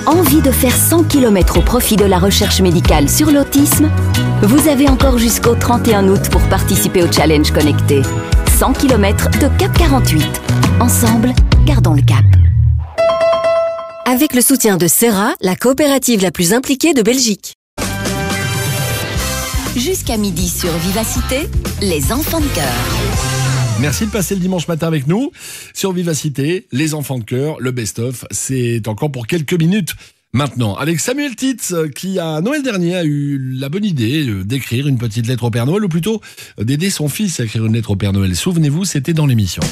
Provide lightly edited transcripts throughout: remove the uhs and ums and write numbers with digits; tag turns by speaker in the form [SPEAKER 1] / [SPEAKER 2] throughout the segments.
[SPEAKER 1] Envie de faire 100 km au profit de la recherche médicale sur l'autisme? Vous avez encore jusqu'au 31 août pour participer au challenge connecté. 100 km de Cap 48. Ensemble, gardons le cap.
[SPEAKER 2] Avec le soutien de Serra, la coopérative la plus impliquée de Belgique.
[SPEAKER 1] Jusqu'à midi sur Vivacité, les enfants de cœur.
[SPEAKER 3] Merci de passer le dimanche matin avec nous sur Vivacité, les enfants de cœur, le best-of. C'est encore pour quelques minutes maintenant. Avec Samuel Titz, qui à Noël dernier a eu la bonne idée d'écrire une petite lettre au Père Noël, ou plutôt d'aider son fils à écrire une lettre au Père Noël. Souvenez-vous, c'était dans l'émission.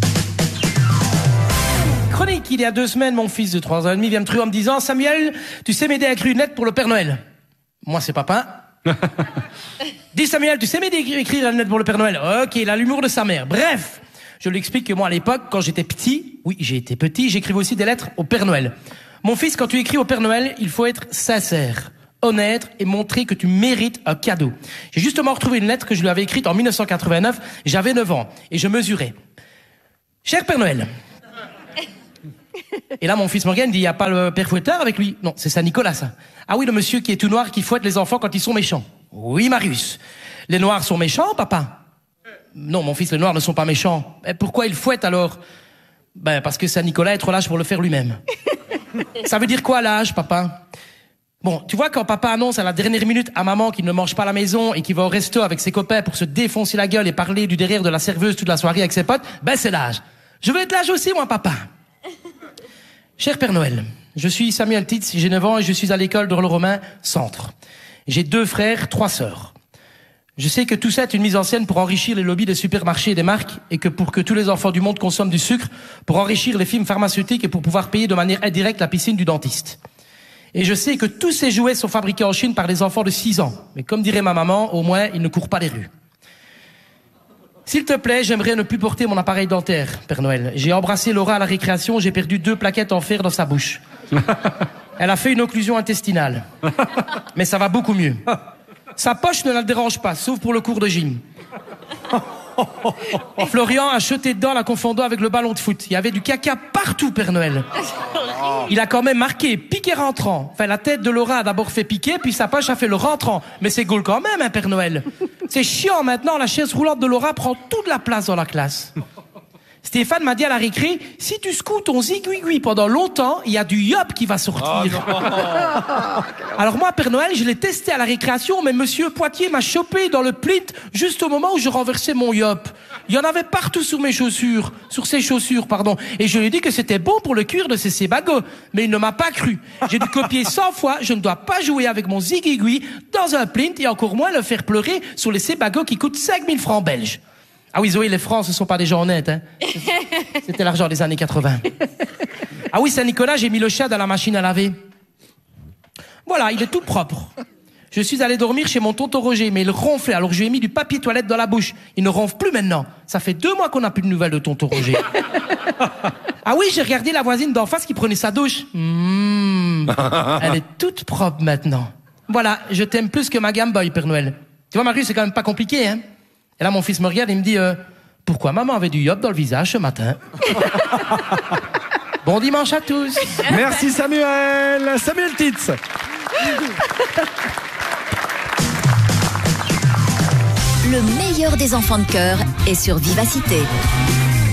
[SPEAKER 4] Chronique, il y a 2 semaines, mon fils de 3 ans et demi vient me trouver en me disant « Samuel, tu sais m'aider à écrire une lettre pour le Père Noël ?» Moi, c'est papa. Dis Samuel, tu sais m'aider à écrire une lettre pour le Père Noël? Ok, il a l'humour de sa mère. Bref, je lui explique que moi, à l'époque, quand j'étais petit, oui, j'ai été petit, j'écrivais aussi des lettres au Père Noël. Mon fils, quand tu écris au Père Noël, il faut être sincère, honnête et montrer que tu mérites un cadeau. J'ai justement retrouvé une lettre que je lui avais écrite en 1989. J'avais 9 ans et je mesurais. Cher Père Noël. Et là, mon fils Morgan dit, il n'y a pas le père fouettard avec lui? Non, c'est Saint-Nicolas, ça. Ah oui, le monsieur qui est tout noir, qui fouette les enfants quand ils sont méchants. Oui, Marius. Les noirs sont méchants, papa? Non, mon fils, les noirs ne sont pas méchants. Mais pourquoi ils fouettent alors? Parce que Saint-Nicolas est trop lâche pour le faire lui-même. Ça veut dire quoi, lâche, papa? Bon, tu vois, quand papa annonce à la dernière minute à maman qu'il ne mange pas à la maison et qu'il va au resto avec ses copains pour se défoncer la gueule et parler du derrière de la serveuse toute la soirée avec ses potes, c'est l'âge. Je veux être l'âge aussi, moi, papa. Cher Père Noël, je suis Samuel Titz, j'ai 9 ans et je suis à l'école de Romain Centre. J'ai 2 frères, 3 sœurs. Je sais que tout ça est une mise en scène pour enrichir les lobbies des supermarchés et des marques et que pour que tous les enfants du monde consomment du sucre, pour enrichir les films pharmaceutiques et pour pouvoir payer de manière indirecte la piscine du dentiste. Et je sais que tous ces jouets sont fabriqués en Chine par des enfants de 6 ans. Mais comme dirait ma maman, au moins, ils ne courent pas les rues. S'il te plaît, j'aimerais ne plus porter mon appareil dentaire, Père Noël. J'ai embrassé Laura à la récréation, j'ai perdu 2 plaquettes en fer dans sa bouche. Elle a fait une occlusion intestinale. Mais ça va beaucoup mieux. Sa poche ne la dérange pas, sauf pour le cours de gym. Florian a jeté dedans la confondant avec le ballon de foot. Il y avait du caca partout, Père Noël. Il a quand même marqué piqué rentrant. Enfin, la tête de Laura a d'abord fait piquer, puis sa poche a fait le rentrant. Mais c'est goal quand même, hein, Père Noël. C'est chiant maintenant, la chaise roulante de Laura prend toute la place dans la classe. Stéphane m'a dit à la récré, si tu secoues ton zigouigoui pendant longtemps, il y a du yop qui va sortir. Alors moi, Père Noël, je l'ai testé à la récréation, mais Monsieur Poitier m'a chopé dans le plit juste au moment où je renversais mon yop. Il y en avait partout sur ses chaussures, pardon. Et je lui ai dit que c'était bon pour le cuir de ses sébagots. Mais il ne m'a pas cru. J'ai dû copier 100 fois, je ne dois pas jouer avec mon zigouigoui dans un plit et encore moins le faire pleurer sur les sébagots qui coûtent 5000 francs belges. Ah oui, Zoé, les francs, ce sont pas des gens honnêtes, hein. C'était l'argent des années 80. Ah oui, Saint-Nicolas, j'ai mis le chat dans la machine à laver. Voilà, il est tout propre. Je suis allé dormir chez mon tonton Roger, mais il ronflait, alors je lui ai mis du papier toilette dans la bouche. Il ne ronfle plus maintenant. Ça fait 2 mois qu'on n'a plus de nouvelles de tonton Roger. Ah oui, j'ai regardé la voisine d'en face qui prenait sa douche. Elle est toute propre maintenant. Voilà, je t'aime plus que ma Game Boy, Père Noël. Tu vois, Marius, c'est quand même pas compliqué, hein. Et là, mon fils me regarde et me dit pourquoi maman avait du yop dans le visage ce matin? Bon dimanche à tous.
[SPEAKER 3] Merci Samuel. Samuel Titz.
[SPEAKER 1] Le meilleur des enfants de cœur est sur Vivacité.